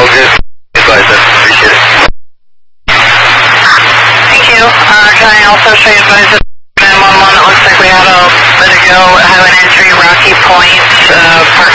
All good. Advise that. Appreciate it. Thank you. Can I also say advise that 911, it looks like we have a let it go, have an entry, Rocky Point, parking